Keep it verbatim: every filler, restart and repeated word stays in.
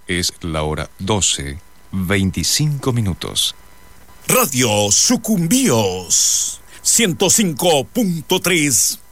Es la hora doce, veinticinco minutos. Radio Sucumbíos, ciento cinco punto tres